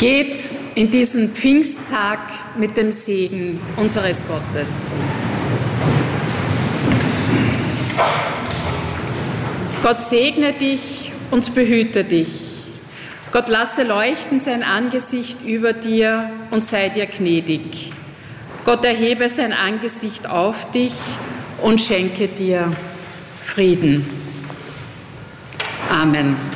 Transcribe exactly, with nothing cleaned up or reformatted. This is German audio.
Geht in diesen Pfingsttag mit dem Segen unseres Gottes. Gott segne dich und behüte dich. Gott lasse leuchten sein Angesicht über dir und sei dir gnädig. Gott erhebe sein Angesicht auf dich und schenke dir Frieden. Amen.